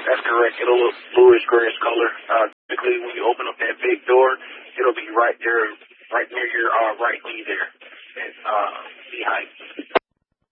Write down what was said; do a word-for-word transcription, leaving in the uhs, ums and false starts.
That's correct. It'll look bluish grayish color. Uh, typically, when you open up that big door, it'll be right there, right near your uh, right knee there, at uh, knee height.